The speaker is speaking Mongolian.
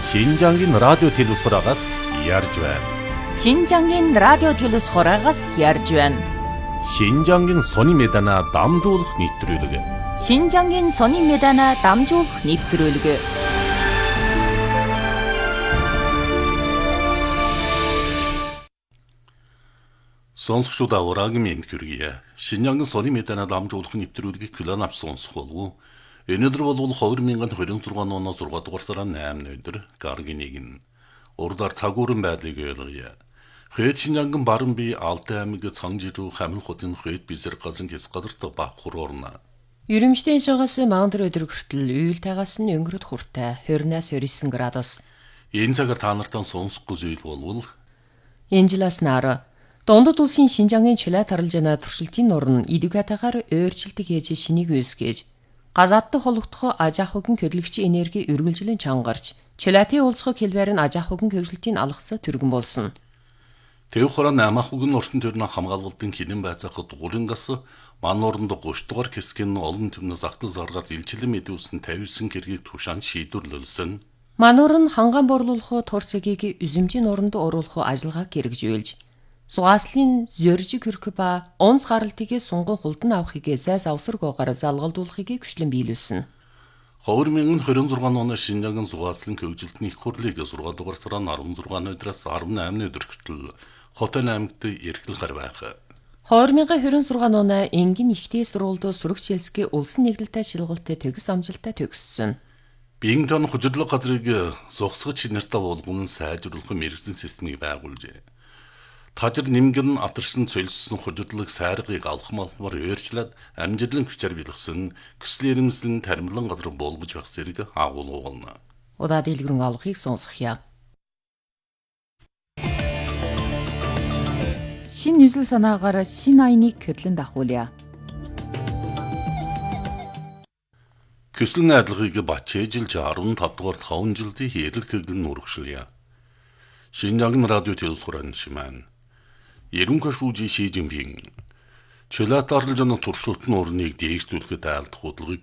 Шинжангийн радио телевизхораагаас ярьж байна. Шинжангийн радио телевизхораагаас ярьж байна. Шинжангийн сони медана дамжуулах нэвтрүүлэг. Шинжангийн сони медана дамжуулах нэвтрүүлэг. Сонсогчдод авраагийн мэнд хүргэе. Шинжангийн сони медана дамжуулах нэвтрүүлгийг хүлээн авч сонсох болов. Өнөөдөр бол 2026 оноос 6 дугаар сарын 8 өдөр гаргийн 1. Урдаар цагуурын байдлыг ойлгоё. Хөөд Шинжанган баран би Алтай аймаг Цангижуу Хамил хотын хөөд бизэр газрын хэс газарт баххур орно. Ерөмжтэй шагаас мангар өдөр хүртэл үйл тагаас нь өнгөрөд хүртэ 20-аас 29 градус. Энэ цагаар та нартаа сонсохгүй зүйл болвол энэ жилээс наар Дундад улсын Шинжангийн чулаа таралжана туршилтын нурн идэвхатагаар өөрчлөлт хийж шинийг үүсгэж газааддах холбогдох аж ахуйн хөдөлгөгчийн энерги үргэлжлэн чангарч чулаатын уулзах хэлбэр нь аж ахуйн хөгжилтийн алгас түргэн болсон. Тэв хорон амахуйн орчин төрний хамгаалалтын хинэн байцаахад гурынгас ман орнд 30 дугаар хэсгийн олон төмнөс ахтал заргаар илчлэн мэдүүлсэн 59 хэргийг тушаан шийдвэрлэлсэн. Мануур нь хангаан борлуулах турцгийг үзэмжийн оронд оруулах ажиллагааг хэрэгжүүлж сугааслын зоржиг хөрөх ба онц гаралтыг сунган хулдан авахыг зайс авсаргоогоор залгалдуулахыг хүчлэн биелүүлсэн. 2026 оны Шинжангийн сугааслын хөгжилтний их хурлыг 6 дугаар сарын 16 өдрөөс 18 өдөр хүртэл Хотын аймагт эрхлэх гар байх. 2026 оны энгийн ихтэй сургуульд сурагч хэлсгийн улсын нэглэлтэй шалгалтад төгс амжилттай төгссөн. Биеийн тон хужирлаг газрыг зогсгож шинэртэй болгон сайжруулах мэрэгсэн системийг байгуулжээ. Тажир нэмгэн атарсан цөлссөн хужирлаг сайргыг алхмалхмаар өөрчлөд амжилтын хүчээр бэлгсэн көсөл ирэмслэн таримлан газар болгож байх зэрэг агуулгуулна. Удаа дэлгэрэн алхахыг сонсгоё. Шин 뉴сэл санаагаар шин айныг хөдлөн дахуулъя. Көсөл найдлагыг бачээжилж 15 дугаар 5 жилдийн хэрэл хэглэн урагшлъя. Шинжангийн радио телевизхорон шимэн. Ерөнхий шүүжийн Ши Жинпинг чулаатарлж туршилтын орныг дээшлүүлэхэд айлдах бодлогыг